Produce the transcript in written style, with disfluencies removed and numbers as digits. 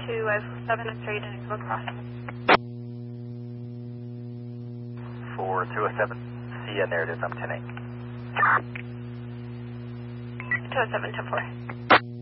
207 and straight into a cross. For 207, see ya, there it is, I'm 10-8. 207 to 4.